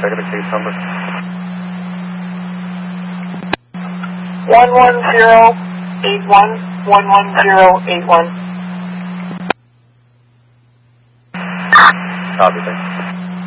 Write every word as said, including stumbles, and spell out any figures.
negative case number. One one zero eight one one one zero eight one. Copy, thanks.